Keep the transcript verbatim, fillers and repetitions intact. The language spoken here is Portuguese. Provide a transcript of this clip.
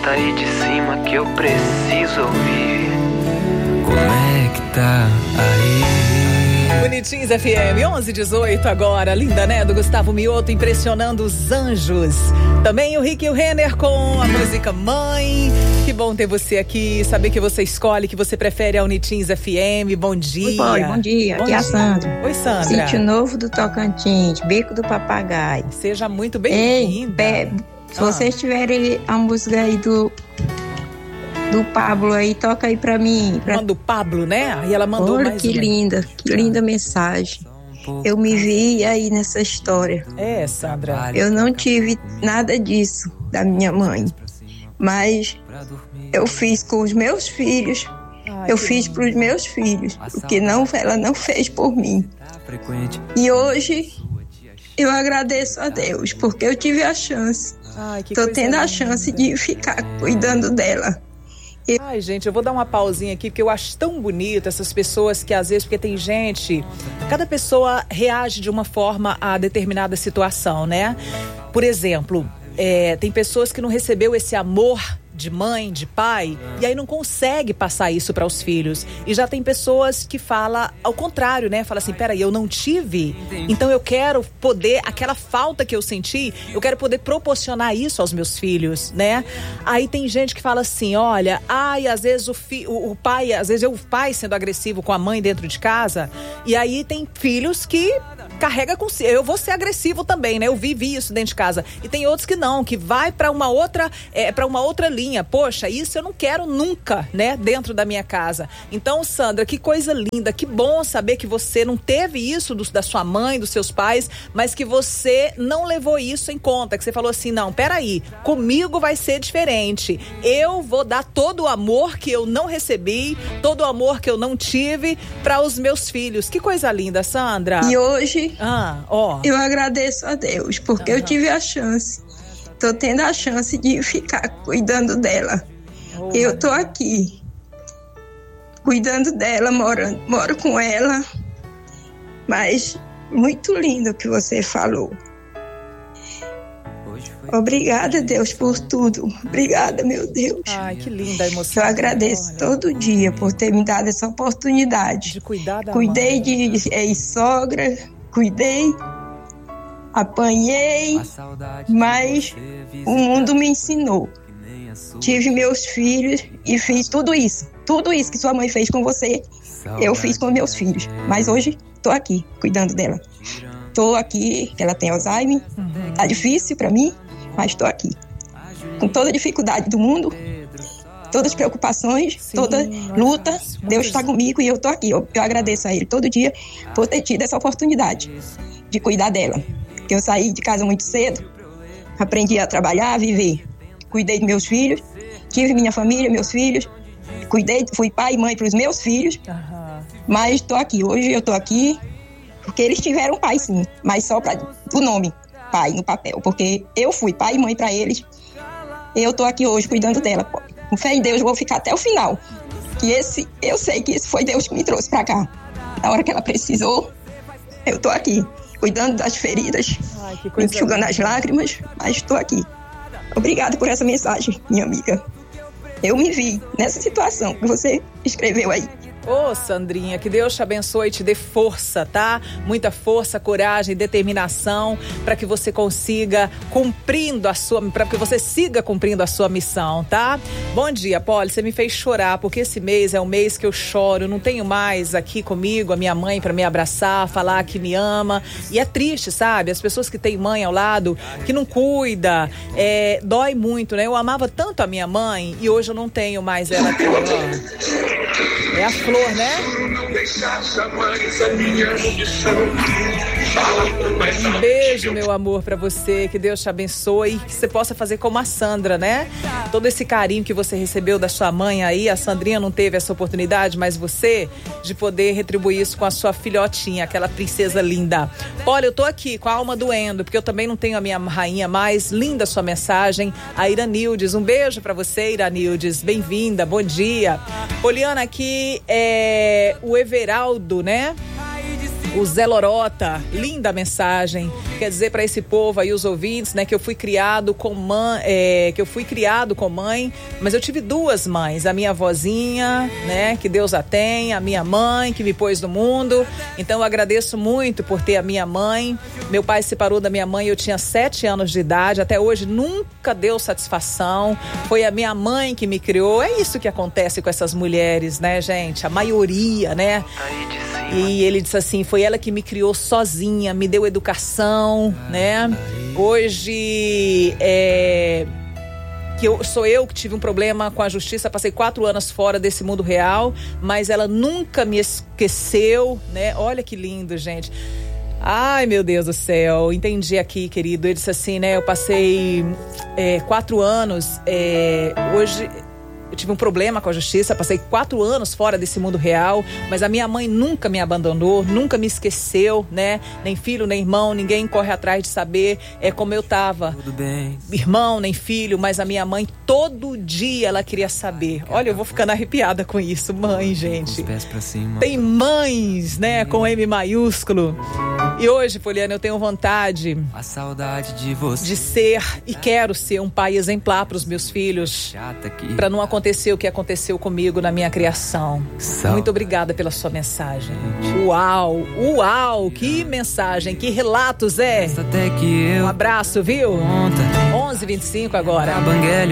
Bota aí de cima que eu preciso ouvir. Conecta aí. Bonitinhos F M, onze e dezoito agora. Linda, né? Do Gustavo Mioto, impressionando os anjos. Também o Rick e o Renner com a música Mãe. Que bom ter você aqui, saber que você escolhe, que você prefere a Unitins F M. Bom dia. Oi, Poli, bom dia. Bom aqui dia. é a Sandra. Oi, Sandra. Sítio Novo do Tocantins, Bico do Papagaio. Seja muito bem-vinda. Ei, se ah. vocês tiverem a música aí do do Pablo aí, toca aí pra mim. Pra... Manda o Pablo, né? Aí ela mandou Olha, mais que uma. linda, que linda mensagem. Eu me vi aí nessa história. É, Sandra. Eu não tive nada disso da minha mãe, mas eu fiz com os meus filhos. Ai, eu fiz para os meus filhos, porque não, ela não fez por mim. E hoje eu agradeço a Deus, porque eu tive a chance. Estou tendo a chance de ficar cuidando dela. Eu... Ai, gente, eu vou dar uma pausinha aqui, porque eu acho tão bonito essas pessoas que às vezes, porque tem gente, cada pessoa reage de uma forma a determinada situação, né? Por exemplo, é, tem pessoas que não recebeu esse amor de mãe, de pai, e aí não consegue passar isso para os filhos. E já tem pessoas que falam ao contrário, né? Fala assim, peraí, eu não tive, então eu quero poder, aquela falta que eu senti, eu quero poder proporcionar isso aos meus filhos, né? Aí tem gente que fala assim, olha, ai, às vezes o, fi, o, o pai, às vezes é o pai sendo agressivo com a mãe dentro de casa, e aí tem filhos que carrega com si, eu vou ser agressivo também, né? Eu vivi isso dentro de casa. E tem outros que não, que vai para uma outra, é, para uma outra linha. Poxa, isso eu não quero nunca, né? Dentro da minha casa. Então, Sandra, que coisa linda, que bom saber que você não teve isso do, da sua mãe, dos seus pais, mas que você não levou isso em conta, que você falou assim, não, peraí, comigo vai ser diferente. Eu vou dar todo o amor que eu não recebi, todo o amor que eu não tive para os meus filhos. Que coisa linda, Sandra. E hoje Ah, ó. eu agradeço a Deus, porque uhum. eu tive a chance, tô tendo a chance de ficar cuidando dela. Oh, eu tô aqui, cuidando dela, morando, moro com ela, mas muito lindo o que você falou. Obrigada, Deus, por tudo. Obrigada, meu Deus. Ai, que linda a emoção. Eu agradeço Olha. todo dia por ter me dado essa oportunidade. De cuidar da Cuidei mãe. de ex-sogra, cuidei, apanhei, mas o mundo me ensinou. Tive meus filhos e fiz tudo isso. Tudo isso que sua mãe fez com você, eu fiz com meus filhos. Mas hoje estou aqui, cuidando dela. Estou aqui, ela tem Alzheimer, uhum. Tá difícil para mim, mas estou aqui. Com toda a dificuldade do mundo, todas as preocupações, Sim, toda luta, nossa, Deus está comigo e eu estou aqui. Eu, eu agradeço a Ele todo dia por ter tido essa oportunidade de cuidar dela. Eu saí de casa muito cedo, aprendi a trabalhar, a viver. Cuidei dos meus filhos, tive minha família, meus filhos, cuidei, fui pai e mãe para os meus filhos, uhum. Mas estou aqui. Hoje eu estou aqui porque eles tiveram pai, sim, mas só para o nome, pai, no papel, porque eu fui pai e mãe para eles. Eu estou aqui hoje cuidando dela. Com fé em Deus, eu vou ficar até o final. Que esse, eu sei que esse foi Deus que me trouxe para cá. Na hora que ela precisou, eu estou aqui, cuidando das feridas, Ai, enxugando as lágrimas, mas estou aqui. Obrigada por essa mensagem, minha amiga. Eu me vi nessa situação que você escreveu aí. Ô, oh, Sandrinha, que Deus te abençoe e te dê força, tá? Muita força, coragem, determinação para que você consiga cumprindo a sua, para que você siga cumprindo a sua missão, tá? Bom dia, Poli, você me fez chorar porque esse mês é o mês que eu choro, não tenho mais aqui comigo a minha mãe para me abraçar, falar que me ama, e é triste, sabe? As pessoas que têm mãe ao lado, que não cuida, é, dói muito, né? Eu amava tanto a minha mãe e hoje eu não tenho mais ela aqui, ó. É a flor, né? Um beijo, meu amor, pra você. Que Deus te abençoe. Que você possa fazer como a Sandra, né? Todo esse carinho que você recebeu da sua mãe aí. A Sandrinha não teve essa oportunidade, mas você, de poder retribuir isso com a sua filhotinha, aquela princesa linda. Olha, eu tô aqui com a alma doendo, porque eu também não tenho a minha rainha mais. Linda sua mensagem. A Iranildes. Um beijo pra você, Iranildes. Bem-vinda, bom dia. Poliana, aqui é o Everaldo, né? O Zé Lorota, linda mensagem. Quer dizer para esse povo aí, os ouvintes, né, que eu fui criado com mãe, é, que eu fui criado com mãe, mas eu tive duas mães, a minha avózinha, né, que Deus a tem, a minha mãe que me pôs no mundo. Então eu agradeço muito por ter a minha mãe. Meu pai se separou da minha mãe, eu tinha sete anos de idade, até hoje nunca deu satisfação. Foi a minha mãe que me criou. É isso que acontece com essas mulheres, né, gente? A maioria, né? E ele disse assim, foi ela que me criou sozinha, me deu educação, né? Hoje, é, que eu, sou eu que tive um problema com a justiça, passei quatro anos fora desse mundo real, mas ela nunca me esqueceu, né? Olha que lindo, gente. Ai, meu Deus do céu, entendi aqui, querido. Ele disse assim, né? Eu passei é, quatro anos, é, hoje... Eu tive um problema com a justiça, passei quatro anos fora desse mundo real, mas a minha mãe nunca me abandonou, nunca me esqueceu, né? Nem filho, nem irmão, ninguém corre atrás de saber é como eu tava. Tudo bem. Irmão, nem filho, mas a minha mãe todo dia ela queria saber. Olha, eu vou ficando arrepiada com isso, mãe, gente. Tem mães, né, com M maiúsculo. E hoje, Poliana, eu tenho vontade a saudade de você de ser e quero ser um pai exemplar para os meus filhos, para não acontecer o que aconteceu comigo na minha criação. Muito obrigada pela sua mensagem. Uau, uau, que mensagem, que relato, Zé. Um abraço, viu? onze e vinte e cinco agora.